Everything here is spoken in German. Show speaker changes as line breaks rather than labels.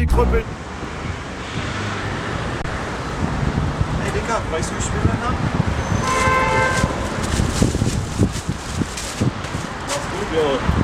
Krüppeln.
Hey Dicker, weißt du, wie schwer wir haben?
Mach's gut, ja.